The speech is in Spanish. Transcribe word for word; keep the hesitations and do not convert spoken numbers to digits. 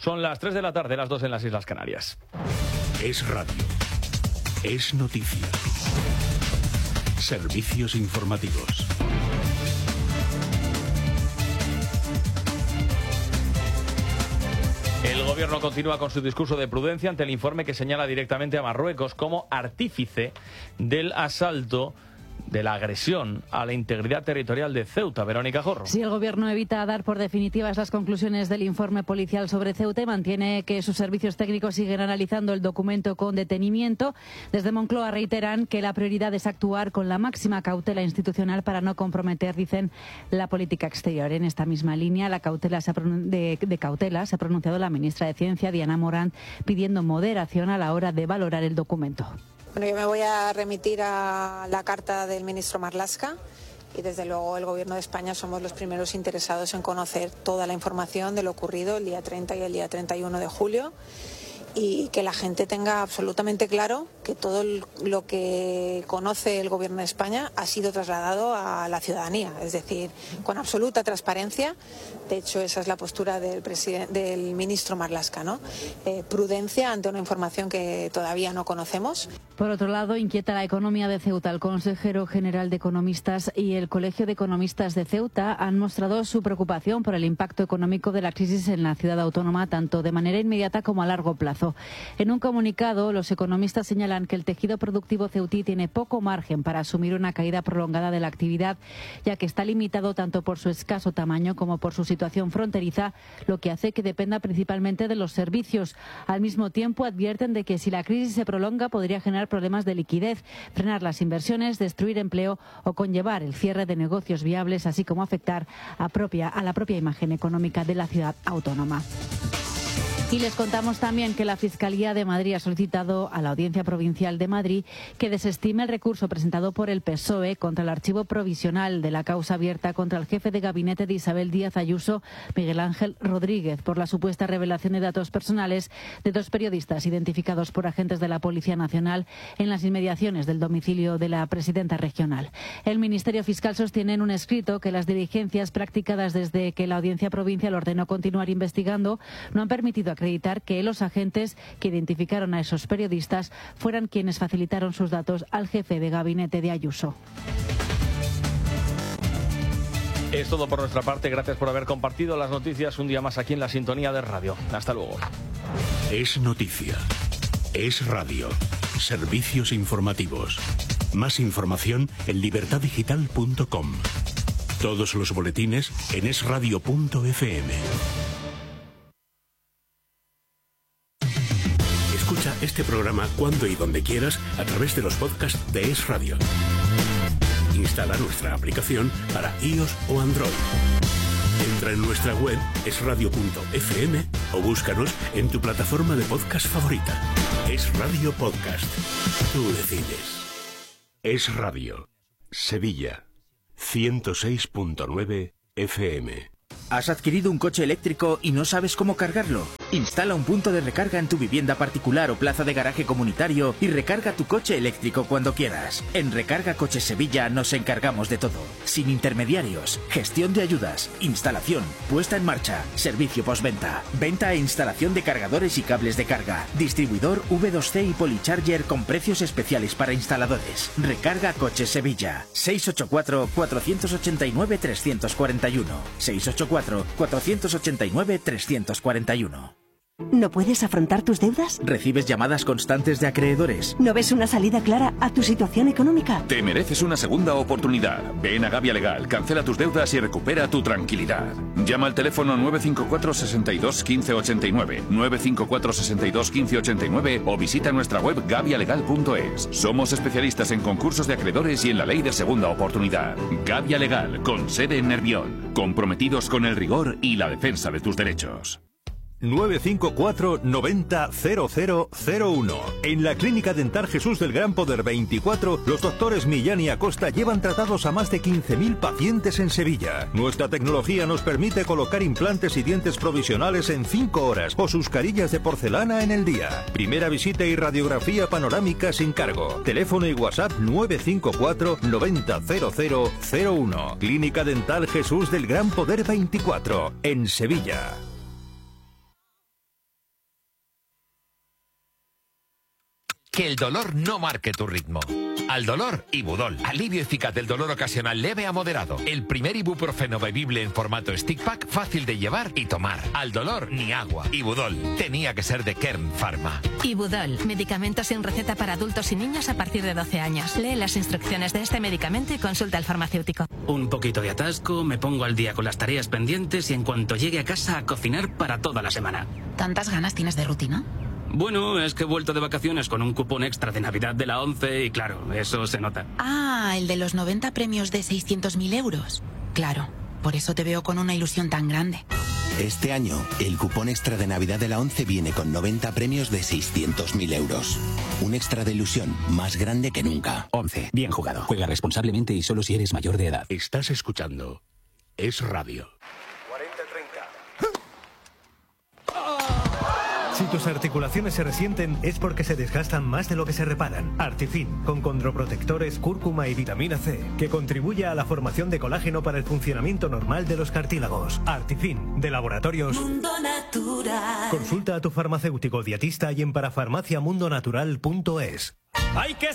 Son las tres de la tarde, las dos en las Islas Canarias. Es radio. Es noticia. Servicios informativos. El gobierno continúa con su discurso de prudencia ante el informe que señala directamente a Marruecos como artífice del asalto, de la agresión a la integridad territorial de Ceuta. Verónica Jorro. Si el gobierno evita dar por definitivas las conclusiones del informe policial sobre Ceuta y mantiene que sus servicios técnicos siguen analizando el documento con detenimiento, desde Moncloa reiteran que la prioridad es actuar con la máxima cautela institucional para no comprometer, dicen, la política exterior. En esta misma línea la cautela se ha de, de cautela se ha pronunciado la ministra de Ciencia, Diana Morant, pidiendo moderación a la hora de valorar el documento. Bueno, yo me voy a remitir a la carta del ministro Marlaska y desde luego el Gobierno de España somos los primeros interesados en conocer toda la información de lo ocurrido el día treinta y el día treinta y uno de julio y que la gente tenga absolutamente claro que todo lo que conoce el Gobierno de España ha sido trasladado a la ciudadanía, es decir, con absoluta transparencia. De hecho, esa es la postura del, del ministro Marlaska, ¿no? Eh, prudencia ante una información que todavía no conocemos. Por otro lado, inquieta la economía de Ceuta. El consejero general de economistas y el Colegio de Economistas de Ceuta han mostrado su preocupación por el impacto económico de la crisis en la ciudad autónoma, tanto de manera inmediata como a largo plazo. En un comunicado, los economistas señalan que el tejido productivo ceutí tiene poco margen para asumir una caída prolongada de la actividad, ya que está limitado tanto por su escaso tamaño como por su situación fronteriza, lo que hace que dependa principalmente de los servicios. Al mismo tiempo, advierten de que si la crisis se prolonga podría generar problemas de liquidez, frenar las inversiones, destruir empleo o conllevar el cierre de negocios viables, así como afectar a, propia, a la propia imagen económica de la ciudad autónoma. Y les contamos también que la Fiscalía de Madrid ha solicitado a la Audiencia Provincial de Madrid que desestime el recurso presentado por el P S O E contra el archivo provisional de la causa abierta contra el jefe de gabinete de Isabel Díaz Ayuso, Miguel Ángel Rodríguez, por la supuesta revelación de datos personales de dos periodistas identificados por agentes de la Policía Nacional en las inmediaciones del domicilio de la presidenta regional. El Ministerio Fiscal sostiene en un escrito que las diligencias practicadas desde que la Audiencia Provincial ordenó continuar investigando no han permitido acreditar que los agentes que identificaron a esos periodistas fueran quienes facilitaron sus datos al jefe de gabinete de Ayuso. Es todo por nuestra parte. Gracias por haber compartido las noticias un día más aquí en la sintonía de radio. Hasta luego. Es noticia. Es radio. Servicios informativos. Más información en libertad digital punto com. Todos los boletines en es radio punto efe eme. Escucha este programa cuando y donde quieras a través de los podcasts de Es Radio. Instala nuestra aplicación para iOS o Android. Entra en nuestra web es radio punto efe eme o búscanos en tu plataforma de podcast favorita. Es Radio Podcast. Tú decides. Es Radio. Sevilla. ciento seis punto nueve efe eme. ¿Has adquirido un coche eléctrico y no sabes cómo cargarlo? Instala un punto de recarga en tu vivienda particular o plaza de garaje comunitario y recarga tu coche eléctrico cuando quieras. En Recarga Coches Sevilla nos encargamos de todo. Sin intermediarios, gestión de ayudas, instalación, puesta en marcha, servicio postventa, venta e instalación de cargadores y cables de carga, distribuidor ve dos ce y Polycharger con precios especiales para instaladores. Recarga Coches Sevilla. seis ocho cuatro, cuatro ocho nueve, tres cuatro uno. seis ocho cuatro, cuatro ocho nueve, tres cuatro uno. ¿No puedes afrontar tus deudas? ¿Recibes llamadas constantes de acreedores? ¿No ves una salida clara a tu situación económica? Te mereces una segunda oportunidad. Ven a Gavia Legal, cancela tus deudas y recupera tu tranquilidad. Llama al teléfono nueve cinco cuatro, seis dos, uno cinco ocho nueve, nueve cinco cuatro, seis dos, uno cinco ocho nueve o visita nuestra web gavia legal punto es. Somos especialistas en concursos de acreedores y en la ley de segunda oportunidad. Gavia Legal, con sede en Nervión. Comprometidos con el rigor y la defensa de tus derechos. nueve cinco cuatro, noventa, cero cero cero uno. En la Clínica Dental Jesús del Gran Poder veinticuatro, los doctores Millán y Acosta llevan tratados a más de quince mil pacientes en Sevilla. Nuestra tecnología nos permite colocar implantes y dientes provisionales en cinco horas o sus carillas de porcelana en el día. Primera visita y radiografía panorámica sin cargo. Teléfono y WhatsApp nueve cinco cuatro, noventa, cero cero cero uno. Clínica Dental Jesús del Gran Poder veinticuatro, en Sevilla. Que el dolor no marque tu ritmo. Al dolor, Ibudol. Alivio eficaz del dolor ocasional leve a moderado. El primer ibuprofeno bebible en formato stick pack, fácil de llevar y tomar. Al dolor, ni agua. Ibudol. Tenía que ser de Kern Pharma. Ibudol. Medicamento sin receta para adultos y niños a partir de doce años. Lee las instrucciones de este medicamento y consulta al farmacéutico. Un poquito de atasco, me pongo al día con las tareas pendientes y en cuanto llegue a casa a cocinar para toda la semana. ¿Tantas ganas tienes de rutina? Bueno, es que he vuelto de vacaciones con un cupón extra de Navidad de la ONCE y claro, eso se nota. Ah, el de los noventa premios de seiscientos mil euros. Claro, por eso te veo con una ilusión tan grande. Este año, el cupón extra de Navidad de la ONCE viene con noventa premios de seiscientos mil euros. Un extra de ilusión más grande que nunca. ONCE, bien jugado. Juega responsablemente y solo si eres mayor de edad. Estás escuchando Es Radio. Si tus articulaciones se resienten es porque se desgastan más de lo que se reparan. Artifin, con condroprotectores, cúrcuma y vitamina C, que contribuye a la formación de colágeno para el funcionamiento normal de los cartílagos. Artifin, de Laboratorios Mundo Natural. Consulta a tu farmacéutico dietista y en parafarmaciamundonatural punto es. ¡Hay que